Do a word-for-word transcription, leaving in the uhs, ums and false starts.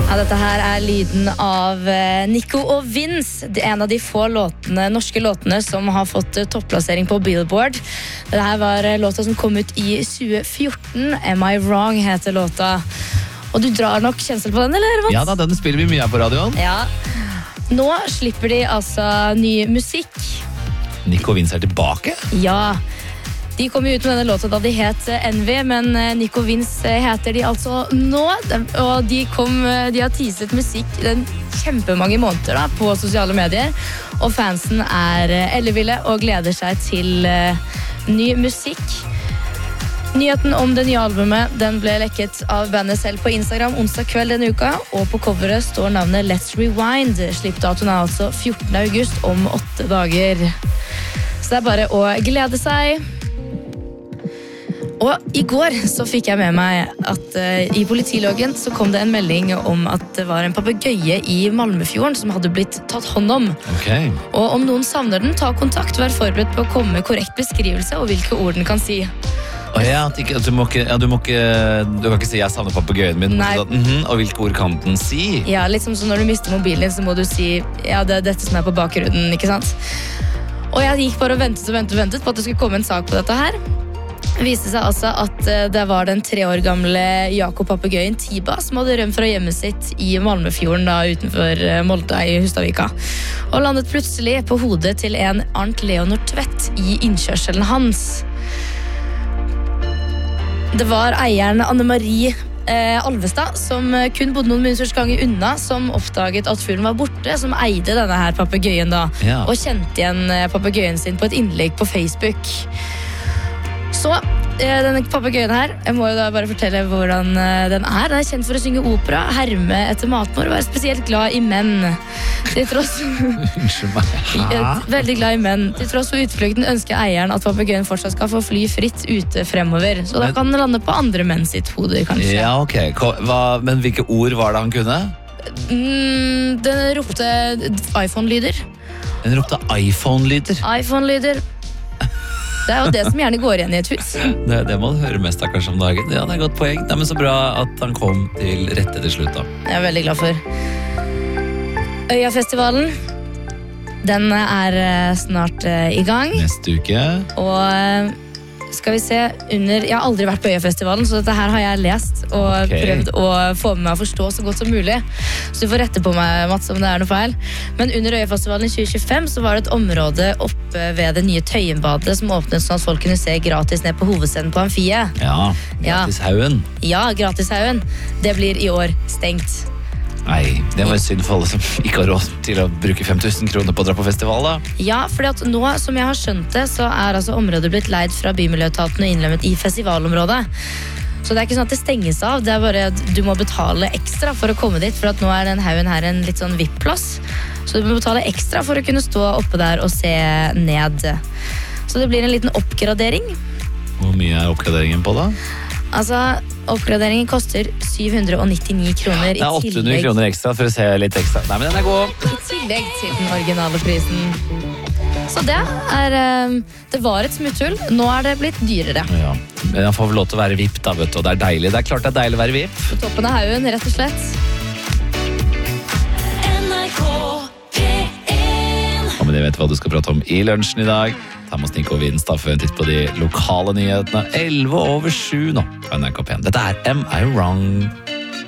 Ja, dette her er lyden av Nico og Vince, en av de få låtene, norske låtene som har fått topplassering på Billboard. Dette her var låta som kom ut i tjue fjorten. Am I Wrong heter låta. Og du drar nok kjensel på den, eller? Mats? Ja da, den spiller vi mye her på radioen. Ja. Nå slipper de altså ny musikk. Nico og Vince er tilbake. Ja. De kom jo ut med denne låta da de het Envy, men Nico og Vince heter de altså nå. Og de, kom, de har teaset musikk den kjempemange måneder da, på sosiale medier. Og fansen er elleville og gleder seg til uh, ny musikk. Nyheten om det nye albumet den ble lekket av bandet selv på Instagram onsdag kveld denne uka. Og på coveret står navnet Let's Rewind. Slippdatoen er altså fjortende august om åtte dager. Så det er bare å glede seg. Og i går så fikk jeg med meg at uh, i politiloggen så kom det en melding om at det var en papegøye i Malmefjorden som hadde blitt tatt hånd om. Okay. Og om noen savner den, ta kontakt, vær forberedt på å komme med korrekt beskrivelse og hvilke ord den kan si. Oh, ja, ikke, du, må ikke, ja, du må ikke Du kan ikke si 'jeg savner papegøyen min'. Nei. Mm -hmm, og hvilke ord kan den si? Ja, litt som så når du mister mobilen din, så må du si 'ja, det er dette som er på bakgrunnen', ikke sant? Og jeg gikk bare og ventet og ventet og ventet på at det skulle komme en sak på dette her. Det viste seg altså at det var den tre år gamle Jakob papegøyen Tiba som hadde rømt fra hjemmet sitt i Malmefjorden da, utenfor Molde i Hustadvika. Og landet plutselig på hodet til en Arnt Leonor Tvedt i innkjørselen hans. Det var eieren Anne Marie eh, Alvestad, som kun bodde noen minutters gange unna, som oppdaget at fuglen var borte, som eide denne her papegøyen da, ja. Og kjente igjen papegøyen sin på et innlegg på Facebook. Så denne papegøyen her, jeg må jo da bare fortelle hvordan den er. Den er kjent for å synge opera, herme etter matmor og være spesielt glad i menn. Til tross Unnskyld meg. Hæ? Veldig glad i menn. Til tross for utflukten ønsker eieren at papegøyen fortsatt skal få fly fritt ute fremover. Så da kan den lande på andre menn sitt hode, kanskje. Ja, ok. Hva, men hvilke ord var det han kunne? Mm, den ropte iPhone-lyder. Den ropte iPhone-lyder. iPhone-lyder. Det er jo det som gjerne går igjen i et hus. Det, det må du høre mest av kanskje om dagen. Ja, det er godt poeng. Det er men så bra at han kom til rette til slutt da. Jeg er veldig glad for. Øyafestivalen, den er snart i gang. Neste uke. Og skal vi se, under, jeg har aldri vært på Øyafestivalen, så dette her har jeg lest og okay. prøvd å få med meg å forstå så godt som mulig. Så du får rette på meg, Mats, om det er noe feil. Men under Øyafestivalen i tjue tjuefem så var det et område oppe ved det nye Tøyenbadet som åpnet sånn at folk kunne se gratis ned på hovedscenen på Amfiet. Ja, Gratishaugen. Ja, Gratishaugen. Det blir i år stengt. Nei, det var synd for alle som ikke har råd til å bruke fem tusen kroner på å dra på festival da. Ja, fordi at nå, som jeg har skjønt det, så er altså området blitt leid fra Bymiljøetaten og innlemmet i festivalområdet. Så det er ikke sånn at det stenges av, det er bare at du må betale ekstra for å komme dit, for at nå er den haugen her en litt sånn V I P-plass. Så du må betale ekstra for å kunne stå oppe der og se ned. Så det blir en liten oppgradering. Hvor mye er oppgraderingen på da? Altså, oppgraderingen koster syv hundre nittini kroner i tillegg. Det er åtte hundre kroner ekstra for å se litt ekstra. Nei, men den er god. I tillegg til den originale prisen. Så det er, det var et smutthull. Nå er det blitt dyrere. Ja, men jeg får vel lov til å være V I P da, vet du. Og det er deilig. Det er klart det er deilig å være V I P. På toppen av haugen, rett og slett. N R K P en. Ja, men jeg vet hva du skal prate om i lunsjen i dag. Ta med oss Nico og Vince da, for en titt på de lokale nyhetene. elleve over sju nå på N R K P en. Dette er Am I Wrong?